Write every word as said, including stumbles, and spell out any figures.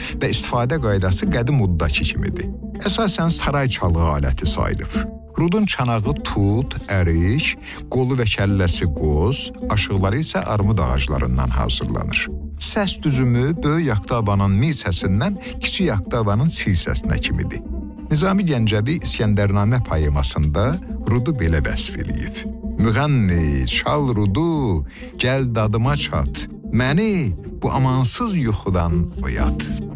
və istifadə qaydası qədim uddakı kimidir. Əsasən saray çalğı aləti sayılır. Rudun çanağı tut, ərik, qolu və kəlləsi qoz, aşıqları isə armud ağaclarından hazırlanır. Səs düzümü böyük Yaqtabanın mi səsindən kiçik Yaqtabanın si səsinə kimidir. Nizami Gəncəvi İskəndərnamə poemasında rudu belə vəsf eləyib. Müğənni, çal rudu, gəl dadıma çat, məni bu amansız yuxudan oyat.